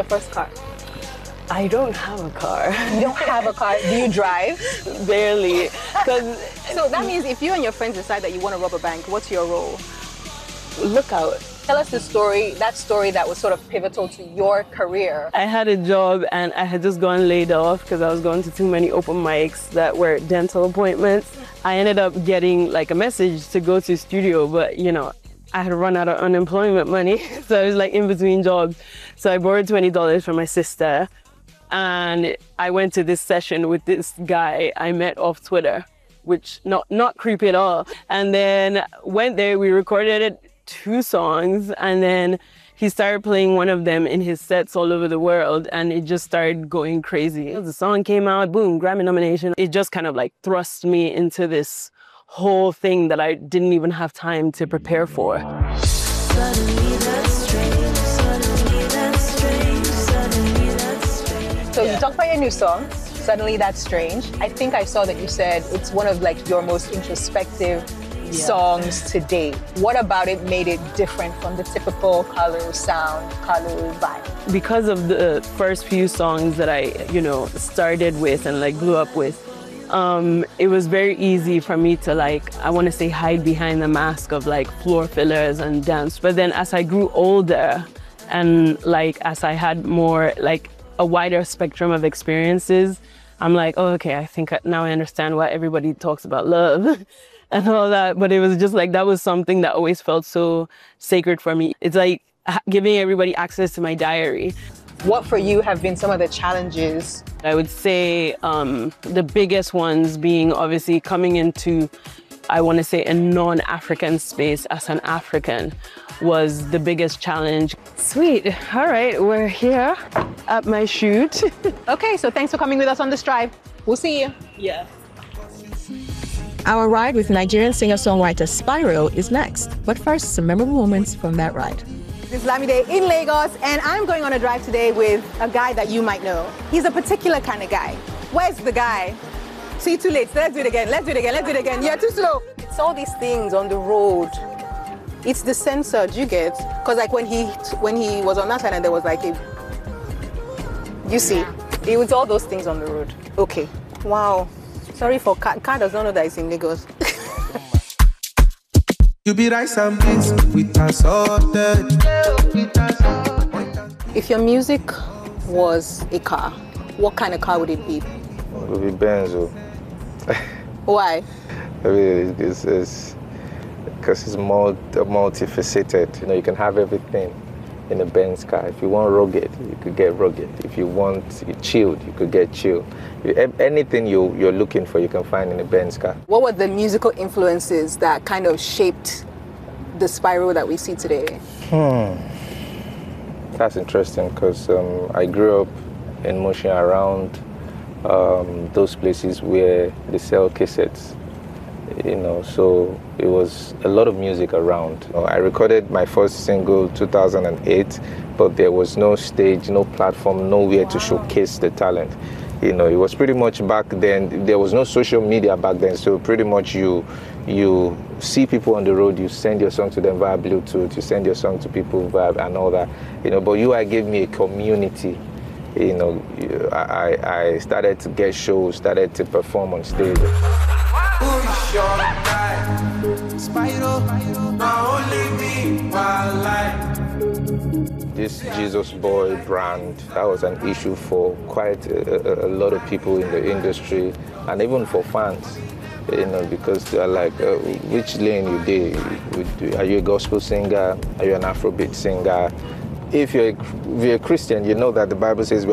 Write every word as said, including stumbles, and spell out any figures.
your first car? I don't have a car. You don't have a car? Do you drive? Barely. So that means if you and your friends decide that you want to rob a bank, what's your role? Lookout. Tell us the story, that story that was sort of pivotal to your career. I had a job and I had just gone laid off because I was going to too many open mics that were dental appointments. I ended up getting like a message to go to studio, but you know, I had run out of unemployment money. So I was like in between jobs. So I borrowed twenty dollars from my sister and I went to this session with this guy I met off Twitter, which not, not creepy at all. And then went there, we recorded it. two songs, and then he started playing one of them in his sets all over the world, and it just started going crazy. The song came out, boom, Grammy nomination. It just kind of like thrust me into this whole thing that I didn't even have time to prepare for. Suddenly that's strange, suddenly that's strange, suddenly that's strange. So you talked about your new song, Suddenly That's Strange. I think I saw that you said it's one of like your most introspective Yeah. songs to date. What about it made it different from the typical Kalu sound, Kalu vibe? Because of the first few songs that I, you know, started with and like blew up with, um, it was very easy for me to like, I want to say hide behind the mask of like floor fillers and dance. But then as I grew older and like as I had more like a wider spectrum of experiences, I'm like, oh, okay, I think now I understand why everybody talks about love. And all that, but it was just like, that was something that always felt so sacred for me. It's like giving everybody access to my diary. What for you have been some of the challenges? I would say um, the biggest ones being obviously coming into, I want to say, a non-African space as an African was the biggest challenge. Sweet, all right, we're here at my shoot. Okay, so thanks for coming with us on this drive. We'll see you. Yeah. Our ride with Nigerian singer-songwriter Spyro is next. But first, some memorable moments from that ride. This is Lamide in Lagos, and I'm going on a drive today with a guy that you might know. He's a particular kind of guy. Where's the guy? See, too late. Let's do it again. Let's do it again. Let's do it again. You're too slow. It's all these things on the road. It's the sensor, do you get? Because like when he when he was on that side and there was like a... You see? It was all those things on the road. Okay. Wow. Sorry for car. Car does not know that it's in Lagos. You be rice and beans with assorted. If your music was a car, what kind of car would it be? It would be Benzo. Why? I mean, it's it's because it's multi multifaceted. You know, you can have everything in a Benz car. If you want rugged, you could get rugged. If you want chilled, you could get chilled. You, anything you, you're looking for, you can find in a Benz car. What were the musical influences that kind of shaped the Spyro that we see today? Hmm. That's interesting because um, I grew up in Mushin around um, those places where they sell cassettes. You know, so it was a lot of music around. You know, I recorded my first single two thousand eight, but there was no stage, no platform, nowhere wow. to showcase the talent. You know, it was pretty much back then, there was no social media back then, so pretty much you you see people on the road, you send your song to them via Bluetooth, you send your song to people via and all that. You know, but U I gave me a community. You know, I, I started to get shows, started to perform on stage. This Jesus Boy brand, that was an issue for quite a, a, a lot of people in the industry and even for fans, you know, because they're like, uh, which lane you did? Are you a gospel singer? Are you an Afrobeat singer? If you're a, if you're a Christian, you know that the Bible says we